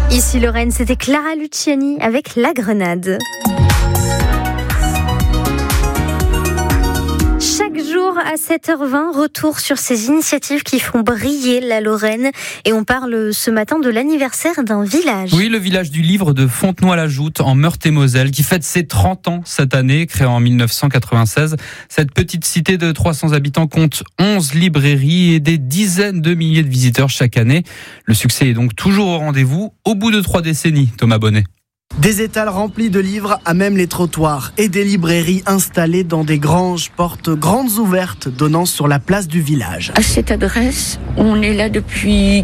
Ici Lorraine, c'était Clara Luciani avec La Grenade. Chaque jour à 7h20, retour sur ces initiatives qui font briller la Lorraine. Et on parle ce matin de l'anniversaire d'un village. Oui, le village du livre de Fontenoy-la-Joute, en Meurthe-et-Moselle, qui fête ses 30 ans cette année, créée en 1996. Cette petite cité de 300 habitants compte 11 librairies et des dizaines de milliers de visiteurs chaque année. Le succès est donc toujours au rendez-vous, au bout de 3 décennies, Thomas Bonnet. Des étals remplis de livres à même les trottoirs et des librairies installées dans des granges, portes grandes ouvertes donnant sur la place du village. À cette adresse, on est là depuis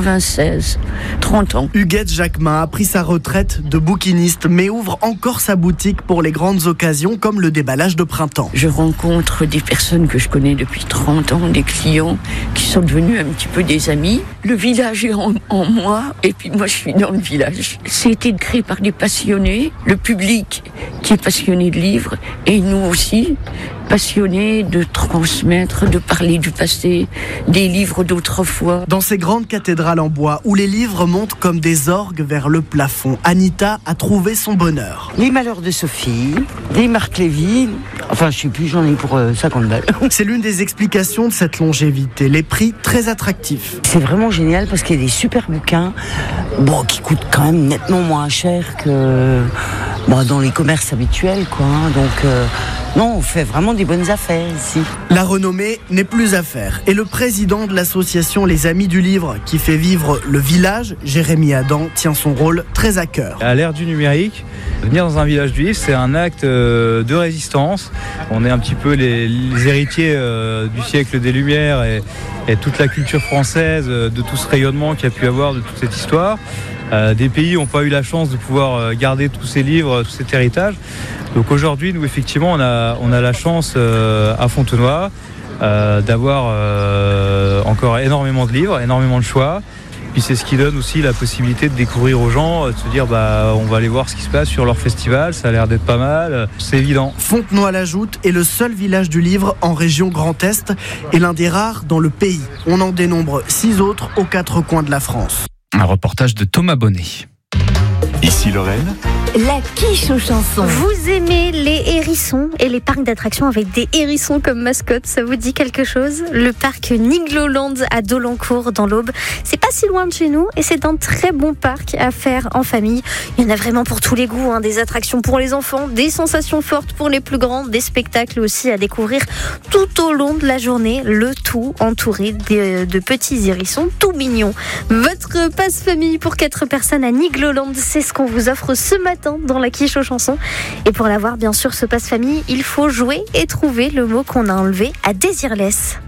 96, 30 ans. Huguette Jacquemin a pris sa retraite de bouquiniste mais ouvre encore sa boutique pour les grandes occasions comme le déballage de printemps. Je rencontre des personnes que je connais depuis 30 ans, des clients qui sont devenus un petit peu des amis. Le village est en moi et puis moi je suis dans le village. C'était créé par des passionnés, le public qui est passionné de livres et nous aussi, passionnés de transmettre, de parler du passé, des livres d'autrefois. Dans ces grandes cathédrales en bois où les livres montent comme des orgues vers le plafond, Anita a trouvé son bonheur. Les Malheurs de Sophie, les Marc Lévy, enfin je sais plus, j'en ai pour 50 balles. C'est l'une des explications de cette longévité, les prix très attractifs. C'est vraiment génial parce qu'il y a des super bouquins qui coûtent quand même nettement moins cher que dans les commerces habituels, quoi. Donc non, on fait vraiment des bonnes affaires ici. La renommée n'est plus à faire. Et le président de l'association Les Amis du Livre, qui fait vivre le village, Jérémy Adam, tient son rôle très à cœur. À l'ère du numérique, venir dans un village du livre, c'est un acte de résistance. On est un petit peu les héritiers du siècle des Lumières et toute la culture française, de tout ce rayonnement qu'il y a pu avoir de toute cette histoire. Des pays n'ont pas eu la chance de pouvoir garder tous ces livres, tout cet héritage. Donc aujourd'hui, nous effectivement, on a la chance à Fontenoy d'avoir encore énormément de livres, énormément de choix. Puis c'est ce qui donne aussi la possibilité de découvrir aux gens, de se dire on va aller voir ce qui se passe sur leur festival, ça a l'air d'être pas mal, c'est évident. Fontenoy-la-Joute est le seul village du livre en région Grand Est et l'un des rares dans le pays. On en dénombre 6 autres aux 4 coins de la France. Un reportage de Thomas Bonnet. Ici Lorraine. La quiche aux chansons. Vous aimez les hérissons et les parcs d'attractions avec des hérissons comme mascotte, ça vous dit quelque chose? Le parc Nigloland à Dolencourt dans l'Aube, c'est pas si loin de chez nous et c'est un très bon parc à faire en famille. Il y en a vraiment pour tous les goûts, des attractions pour les enfants, des sensations fortes pour les plus grands, des spectacles aussi à découvrir tout au long de la journée, le tout entouré de petits hérissons tout mignons. Votre passe famille pour 4 personnes à Nigloland, c'est ce qu'on vous offre ce matin dans la quiche aux chansons. Et pour l'avoir, bien sûr, ce passe famille, il faut jouer et trouver le mot qu'on a enlevé à Désirless.